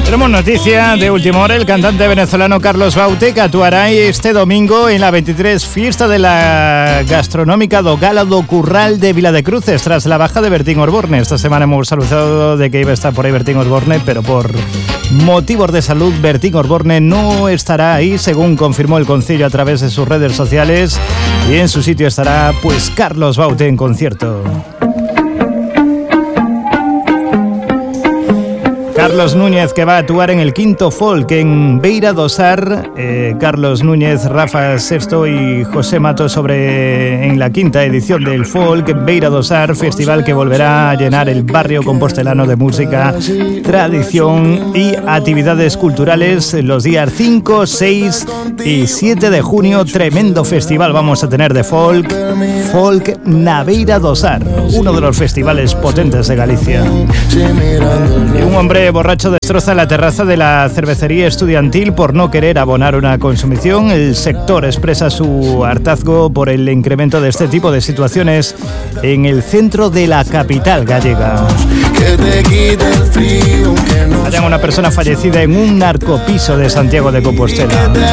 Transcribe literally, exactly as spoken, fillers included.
Tenemos noticia de última hora. El cantante venezolano Carlos Baute que actuará este domingo en la veintitrés Fiesta de la Gastronómica do Gala do Curral de Vila de Cruces, tras la baja de Bertín Osborne. Esta semana hemos anunciado de que iba a estar por ahí Bertín Osborne, pero por motivos de salud Bertín Osborne no estará ahí, según confirmó el Concilio a través de sus redes sociales, y en su sitio estará pues Carlos Baute en concierto. Carlos Núñez, que va a actuar en el quinto folk en Beira do Sar. Eh, Carlos Núñez, Rafa Sexto y José Mato sobre en la quinta edición del folk Beira do Sar, festival que volverá a llenar el barrio compostelano de música, tradición y actividades culturales los días cinco, seis y siete de junio. Tremendo festival vamos a tener de folk, folk na Beira do Sar, uno de los festivales potentes de Galicia. Y un hombre borracho destroza la terraza de la cervecería estudiantil por no querer abonar una consumición. El sector expresa su hartazgo por el incremento de este tipo de situaciones en el centro de la capital gallega. Hayan una persona fallecida en un narcopiso de Santiago de Compostela.